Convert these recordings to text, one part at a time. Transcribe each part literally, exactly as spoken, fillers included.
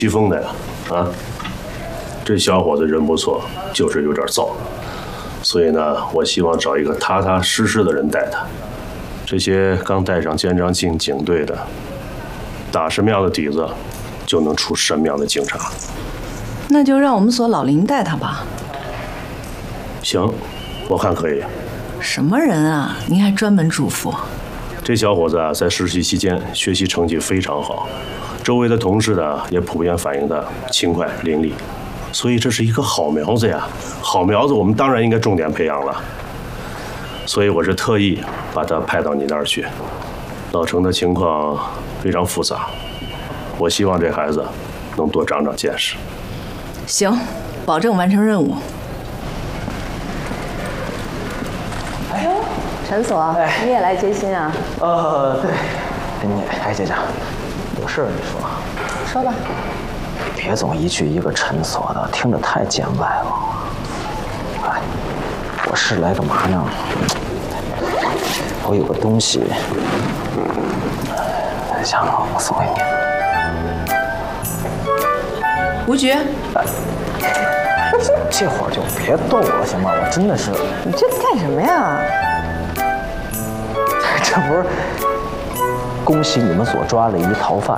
西风的呀，啊，这小伙子人不错，就是有点躁，所以呢，我希望找一个踏踏实实的人带他。这些刚带上肩章进警队的，打什么样的底子，就能出什么样的警察。 那就让我们所老林带他吧。 行，我看可以。 什么人啊？您还专门嘱咐？ 这小伙子啊，在实习期间学习成绩非常好，周围的同事呢也普遍反映他勤快伶俐，所以这是一个好苗子呀。好苗子，我们当然应该重点培养了。所以我是特意把他派到你那儿去。老程的情况非常复杂，我希望这孩子能多长长见识。 行，保证完成任务。 哎呦，陈所，哎、你也来接新啊？ 呃，对，你哎，姐姐，有事你说。 说吧。 别总一句一个陈所的，听着太见外了。哎，我是来干嘛呢？我有个东西，想让我送给你。 吴局。哎这会儿就别逗了，行吗？我真的是…… 你这干什么呀？ 这不是恭喜你们所抓了一逃犯。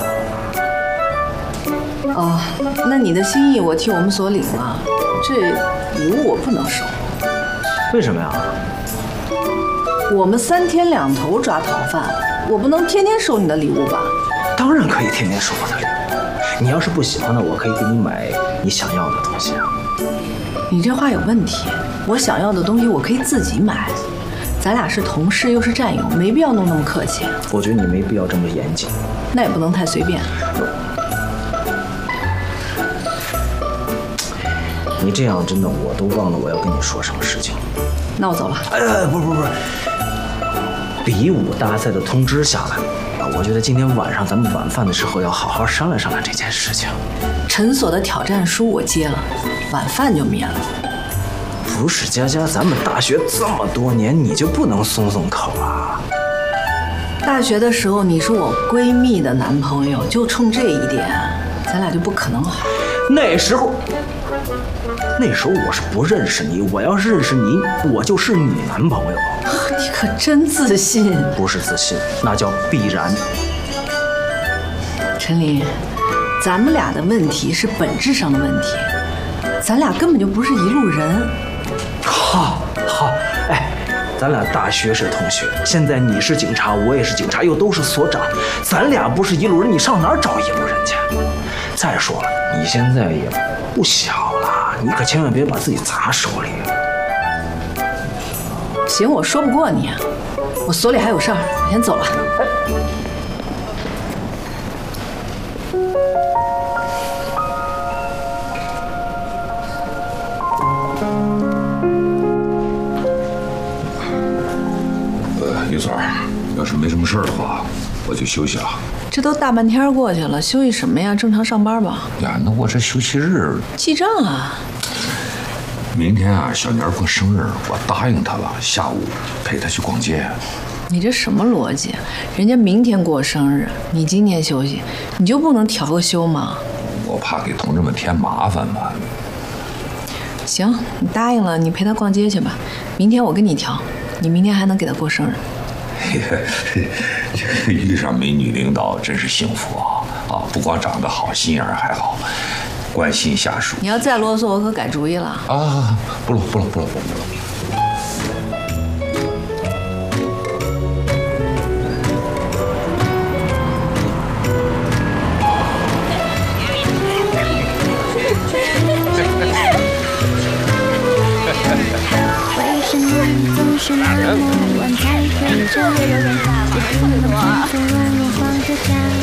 哦，那你的心意我替我们所领了，这礼物我不能收。 为什么呀？ 我们三天两头抓逃犯，我不能天天收你的礼物吧？ 当然可以天天收我的礼物。你要是不喜欢的，我可以给你买你想要的东西啊。 你这话有问题，我想要的东西我可以自己买。咱俩是同事又是战友，没必要弄那么客气。 我觉得你没必要这么严谨。 那也不能太随便。 你这样真的我都忘了我要跟你说什么事情。 那我走了。 哎，不是不是不是，比武大赛的通知下来了。我觉得今天晚上咱们晚饭的时候要好好商量商量这件事情。 陈所的挑战书我接了，晚饭就免了。 不是佳佳，咱们大学这么多年，你就不能松松口啊？ 大学的时候你是我闺蜜的男朋友，就冲这一点，咱俩就不可能好。 那时候，那时候我是不认识你，我要是认识你，我就是你男朋友。 你可真自信。 不是自信，那叫必然。 陈琳，咱们俩的问题是本质上的问题，咱俩根本就不是一路人。 好，好，哎，咱俩大学是同学，现在你是警察，我也是警察，又都是所长，咱俩不是一路人，你上哪儿找一路人去？再说了，你现在也不小了，你可千万别把自己砸手里。 行，我说不过你，我所里还有事儿，我先走了。 呃，玉翠儿，要是没什么事儿的话，我就休息了。 这都大半天过去了，休息什么呀？正常上班吧。 呀，那我这休息日记账啊。 明天啊，小年过生日，我答应他了，下午陪他去逛街。 你这什么逻辑？人家明天过生日，你今天休息，你就不能调个休吗？ 我怕给同志们添麻烦嘛。 行，你答应了，你陪他逛街去吧。明天我跟你调，你明天还能给他过生日。 遇上美女领导真是幸福啊！啊，不光长得好，心眼还好。关心下属， 你要再啰嗦，我可改主意了啊！不了不了不了不了。 为什么总是那么晚才睡着？